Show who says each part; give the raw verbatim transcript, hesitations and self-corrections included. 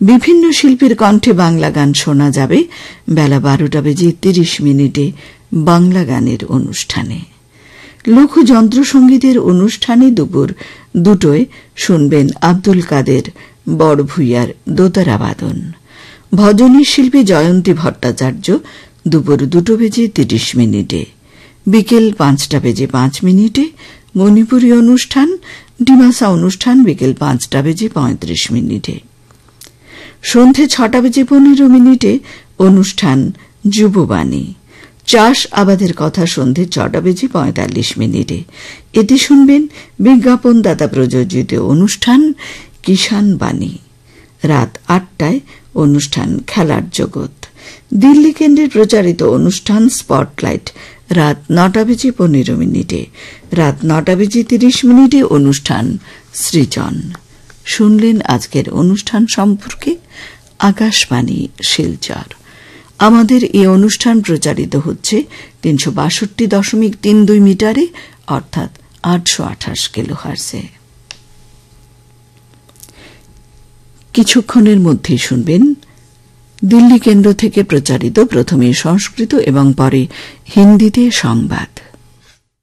Speaker 1: বিভিন্ন শিল্পীর কণ্ঠে বাংলা গান শোনা যাবে বেলা বারোটা বেজে তিরিশ মিনিটে বাংলা গানের অনুষ্ঠানে। লঘু যন্ত্রসঙ্গীতের অনুষ্ঠানে দুপুর দুটোয় শুনবেন আব্দুল কাদের বড়ভূঁইয়ার দোতারা বাদন। ভজনী শিল্পী জয়ন্তী ভট্টাচার্য দুপুর দুটো বেজে তিরিশ মিনিটে। বিকেল পাঁচটা বেজে পাঁচ মিনিটে মণিপুরী অনুষ্ঠান, ডিমাসা অনুষ্ঠান বিকেল পাঁচটা বেজে পঁয়ত্রিশ মিনিটে। সন্ধে ছটা বেজে পনেরো মিনিটে অনুষ্ঠান যুববাণী। চাষ আবাদের কথা সন্ধে ছটা বেজে পঁয়তাল্লিশ মিনিটে। এতে শুনবেন বিজ্ঞাপনদাতা প্রযোজিত অনুষ্ঠান কিষাণ বাণী। রাত আটটায় অনুষ্ঠান খেলার জগৎ। দিল্লি কেন্দ্রের প্রচারিত অনুষ্ঠান স্পটলাইট রাত নটা বেজে পনেরো মিনিটে। রাত নটা বেজে তিরিশ মিনিটে অনুষ্ঠান সৃজন। শুনলেন আজকের অনুষ্ঠান সম্পর্কে আকাশবাণী শিলচর। আমাদের এই অনুষ্ঠান প্রচারিত হচ্ছে তিনশো বাষট্টি দশমিক তিন দুই মিটারে অর্থাৎ আটশো আঠাশ কিলোহার্টজে। কিছুক্ষণের মধ্যে শুনবেন দিল্লি কেন্দ্র থেকে প্রচারিত প্রথমে সংস্কৃত এবং পরে হিন্দিতে সংবাদ।